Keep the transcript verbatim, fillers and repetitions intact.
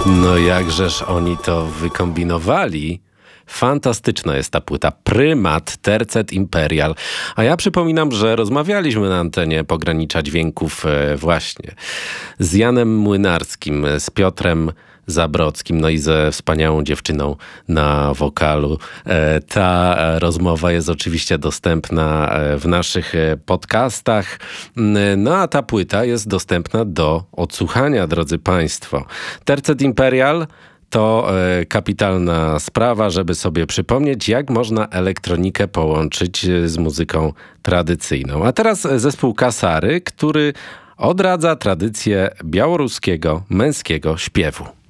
No jakżeż oni to wykombinowali. Fantastyczna jest ta płyta. Prymat, Tercet Imperial. A ja przypominam, że rozmawialiśmy na antenie Pogranicza Dźwięków e, właśnie z Janem Młynarskim, z Piotrem Zabrockim, no i ze wspaniałą dziewczyną na wokalu. E, ta rozmowa jest oczywiście dostępna w naszych podcastach. No a ta płyta jest dostępna do odsłuchania, drodzy Państwo. Tercet Imperial to e, kapitalna sprawa, żeby sobie przypomnieć, jak można elektronikę połączyć z muzyką tradycyjną. A teraz zespół Kasary, który odradza tradycję białoruskiego męskiego śpiewu.